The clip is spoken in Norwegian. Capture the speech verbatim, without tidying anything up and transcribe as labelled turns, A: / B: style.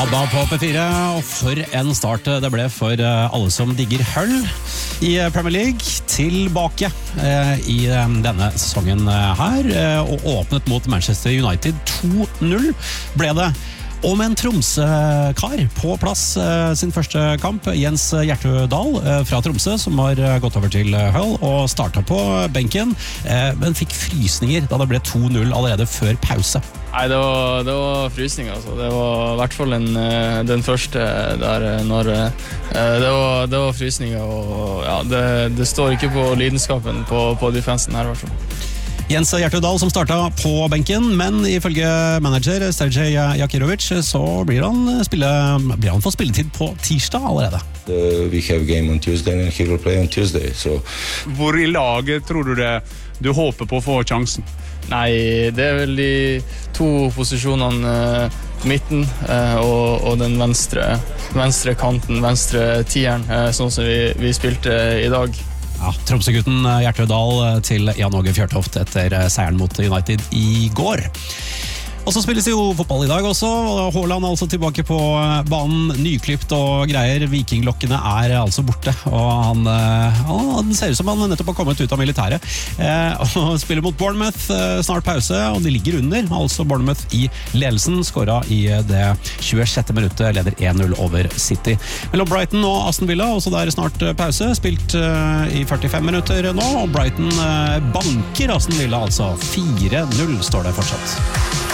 A: ABBA på P fire, og for en start det ble for alle som digger Hull i Premier League. Tilbake i denne sesongen her, og åpnet mot Manchester United to null ble det. Og med en Tromsø-kar på plass sin første kamp, Jens Hjertødal fra Tromsø, som har gått over til Hull og startet på benken, men fikk frysninger da det ble to null allerede før pause.
B: Nei, det var, det var frysninger, altså. Det var i hvert fall en, den første der når det var, det var frysninger, og ja, det, det står ikke på lidenskapen på, på defensen her i hvert fall.
A: Jens Hjertødal som startet på benken, men ifølge manager Sergej Jakirovic så blir han, spille, blir han få spilletid på tirsdag allerede.
C: Uh, we have game on Tuesday and he will play on Tuesday. So.
D: Hvor i laget tror du det du håper på å få sjansen?
B: Nei, det er vel de to posisjonene uh, midten uh, og, og den venstre, venstre kanten, venstre tieren, uh, sånn som vi, vi spilte i dag.
A: Ja, Tromsø-gutten Hjertødal til Jan Åge Fjørtoft etter seieren mot United i går. Og så spilles jo fotball i dag også, og Haaland er altså tilbake på banen, nyklipt og greier. Vikinglokkene er altså borte, og han, han ser ut som han nettopp har kommet ut av militæret. Eh, og spiller mot Bournemouth, snart pause, og de ligger under, altså Bournemouth i ledelsen, skåret i det tjuesjette minuttet, leder en null over City. Mellom Brighton og Aston Villa, også der snart pause, spilt uh, i førtifem minutter nå, og Brighton uh, banker Aston Villa, altså fire null står det fortsatt.